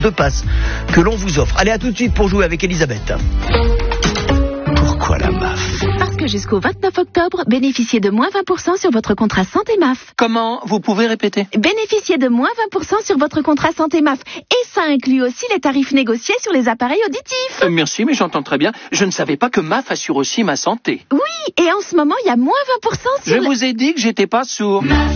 de passe que l'on vous offre. Allez, à tout de suite pour jouer avec Elisabeth. Pourquoi la MAF ? Parce que jusqu'au 29 octobre, bénéficiez de moins 20% sur votre contrat santé MAF. Comment ? Vous pouvez répéter ? Bénéficiez de moins 20% sur votre contrat santé MAF. Et ça inclut aussi les tarifs négociés sur les appareils auditifs. Merci, mais j'entends très bien. Je ne savais pas que MAF assure aussi ma santé. Oui, et en ce moment, il y a moins 20% sur Je vous ai dit que j'étais pas sourd. MAF.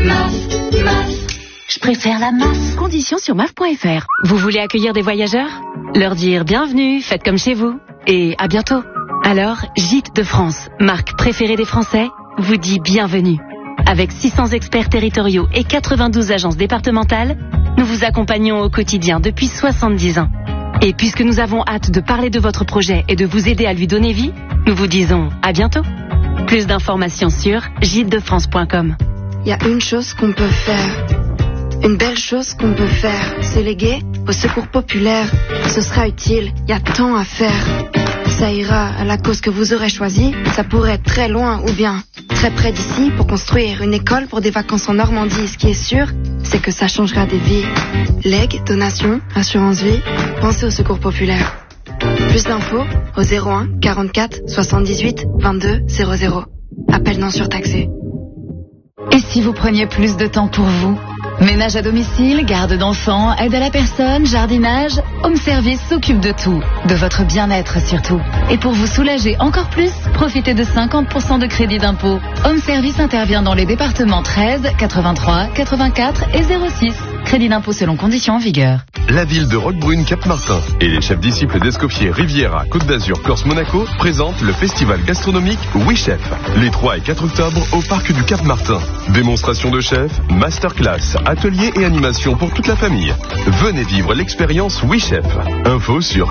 Je préfère la MAF. Conditions sur MAF.fr. Vous voulez accueillir des voyageurs ? Leur dire bienvenue, faites comme chez vous. Et à bientôt. Alors, Gîtes de France, marque préférée des Français, vous dit bienvenue. Avec 600 experts territoriaux et 92 agences départementales, nous vous accompagnons au quotidien depuis 70 ans. Et puisque nous avons hâte de parler de votre projet et de vous aider à lui donner vie, nous vous disons à bientôt. Plus d'informations sur gîtesdefrance.com. Il y a une chose qu'on peut faire. Une belle chose qu'on peut faire, c'est léguer au secours populaire. Ce sera utile, il y a tant à faire. Ça ira à la cause que vous aurez choisie. Ça pourrait être très loin ou bien très près d'ici pour construire une école pour des vacances en Normandie. Ce qui est sûr, c'est que ça changera des vies. Legs, donations, assurance vie, pensez au secours populaire. Plus d'infos au 01 44 78 22 00. Appel non surtaxé. Et si vous preniez plus de temps pour vous ? Ménage à domicile, garde d'enfants, aide à la personne, jardinage, Home Service s'occupe de tout, de votre bien-être surtout. Et pour vous soulager encore plus, profitez de 50% de crédit d'impôt. Home Service intervient dans les départements 13, 83, 84 et 06. Crédit d'impôt selon conditions en vigueur. La ville de Roquebrune-Cap-Martin et les chefs disciples d'Escoffier, Riviera, Côte d'Azur, Corse, Monaco présentent le festival gastronomique Oui Chef. Les 3 et 4 octobre au parc du Cap-Martin. Démonstration de chefs, masterclass, ateliers et animations pour toute la famille. Venez vivre l'expérience Oui Chef. Info sur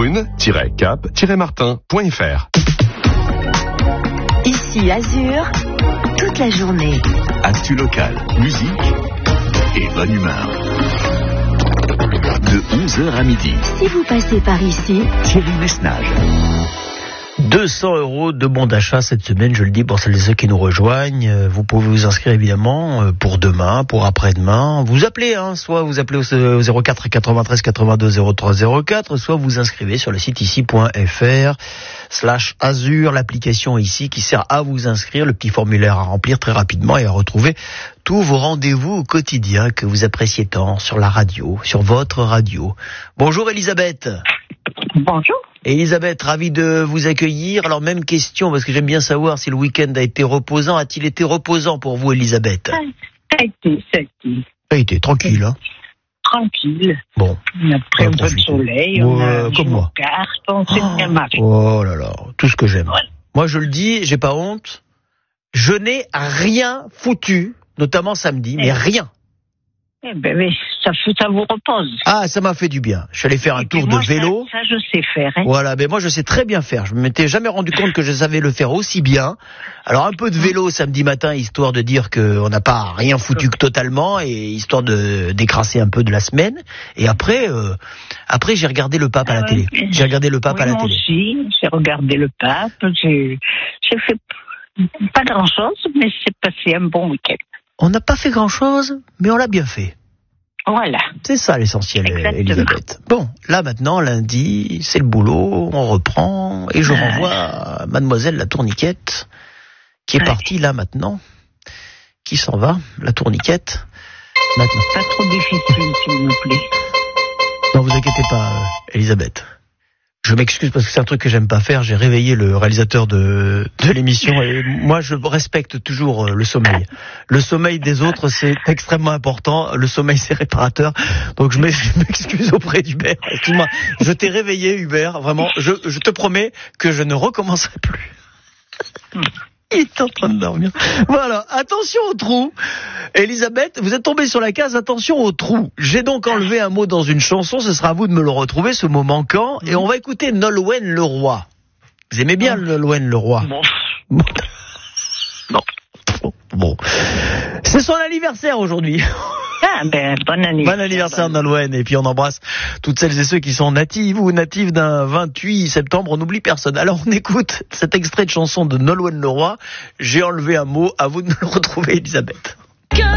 roquebrune-cap-martin.fr. Ici Azur, toute la journée. Actu locale, musique et bonne humeur. De 11h à midi. Si vous passez par ici, Thierry Messnage. 200 € de bon d'achat cette semaine, je le dis pour celles et ceux qui nous rejoignent. Vous pouvez vous inscrire évidemment pour demain, pour après-demain. Vous appelez, soit vous appelez au 04 93 82 03 04, soit vous inscrivez sur le site ici.fr/Azur, l'application ici qui sert à vous inscrire, le petit formulaire à remplir très rapidement et à retrouver tous vos rendez-vous au quotidien que vous appréciez tant sur la radio, sur votre radio. Bonjour Elisabeth. Bonjour. Elisabeth, ravi de vous accueillir. Alors, même question, parce que j'aime bien savoir si le week-end a été reposant. A-t-il été reposant pour vous, Elisabeth ? Ça a été. Ça a été, tranquille, hein ? Tranquille. Bon. On a pris un peu de soleil, on a comme moi. Carte, on s'est bien marré. Oh là là, tout ce que j'aime. Ouais. Moi, je le dis, j'ai pas honte. Je n'ai rien foutu, notamment samedi, mais rien. Eh ben oui, ça vous repose. Ah, ça m'a fait du bien. Je suis allé faire un tour de vélo. Ça, je sais faire. Hein. Voilà, mais moi je sais très bien faire. Je me m'étais jamais rendu compte que je savais le faire aussi bien. Alors un peu de vélo samedi matin, histoire de dire qu'on n'a pas rien foutu que totalement, et histoire de décrasser un peu de la semaine. Et après j'ai regardé le pape à la télé. J'ai regardé le pape à la télé. Moi aussi, j'ai regardé le pape. J'ai fait pas grand-chose, mais c'est passé un bon week-end. On n'a pas fait grand-chose, mais on l'a bien fait. Voilà. C'est ça l'essentiel, exactement. Elisabeth. Bon, là maintenant, lundi, c'est le boulot, on reprend, et je renvoie mademoiselle la tourniquette, qui est partie là maintenant, qui s'en va, la tourniquette, maintenant. Pas trop difficile, s'il vous plaît. Non, vous inquiétez pas, Elisabeth. Je m'excuse parce que c'est un truc que j'aime pas faire. J'ai réveillé le réalisateur de l'émission et moi je respecte toujours le sommeil. Le sommeil des autres c'est extrêmement important. Le sommeil c'est réparateur. Donc je m'excuse auprès d'Hubert. Excuse-moi. Je t'ai réveillé Hubert. Vraiment. Je te promets que je ne recommencerai plus. Il est en train de dormir. Voilà, attention au trou. Elisabeth, vous êtes tombée sur la case, attention au trou. J'ai donc enlevé un mot dans une chanson, ce sera à vous de me le retrouver, ce mot manquant. Et on va écouter Nolwenn Leroy. Vous aimez bien Nolwenn Leroy ? Bon. Bon. C'est son anniversaire aujourd'hui. Ah ben, bon anniversaire. Bon anniversaire Nolwenn. Et puis on embrasse toutes celles et ceux qui sont natives ou natifs d'un 28 septembre. On n'oublie personne. Alors on écoute cet extrait de chanson de Nolwenn Leroy. J'ai enlevé un mot. À vous de me le retrouver, Elisabeth.